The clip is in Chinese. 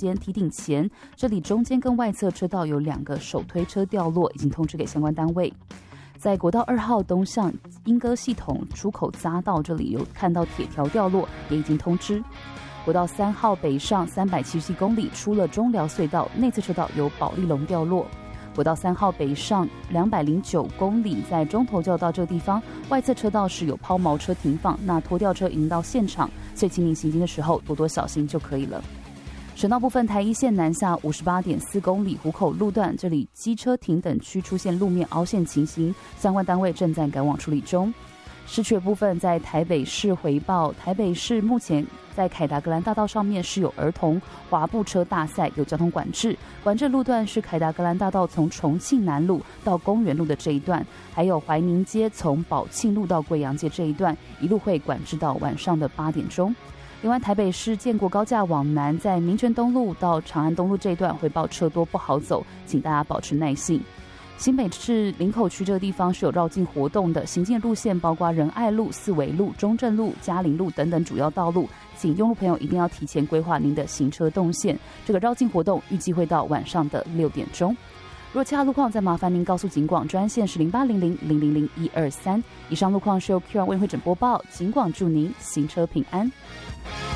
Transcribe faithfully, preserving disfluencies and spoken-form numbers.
间堤顶前，这里中间跟外侧车道有两个手推车掉落，已经通知给相关单位。在国道二号东向莺歌系统出口匝道，这里有看到铁条掉落，也已经通知。国道三号北上三百七十七公里，出了中寮隧道内侧车道有保利龙掉落。国道三号北上两百零九公里，在中头交道这个地方，外侧车道是有抛锚车停放，那拖吊车已经到现场，所以请您行经的时候多多小心就可以了。省道部分，台一线南下五十八点四公里，湖口路段这里机车停等区出现路面凹陷情形，相关单位正在赶往处理中。市区的部分，在台北市回报，台北市目前在凯达格兰大道上面是有儿童滑步车大赛，有交通管制，管制路段是凯达格兰大道从重庆南路到公园路的这一段，还有怀宁街从宝庆路到贵阳街这一段，一路会管制到晚上的八点钟。另外，台北市建国高架往南，在民权东路到长安东路这一段回报车多不好走，请大家保持耐性。新北市林口区这个地方是有绕境活动的，行进路线包括仁爱路、四维路、中正路、嘉陵路等等主要道路，请用路朋友一定要提前规划您的行车动线。这个绕境活动预计会到晚上的六点钟。若其他路况，再麻烦您告诉警广专线是零八零零零零零一二三。以上路况是由 Q R 为会诊播报，警广祝您行车平安。